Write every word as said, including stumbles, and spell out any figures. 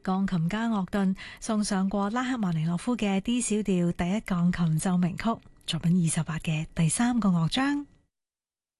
鋼琴家樂頓送上過拉赫曼尼諾夫嘅 D 小調第一鋼琴奏鳴曲，作品二十八嘅第三個樂章。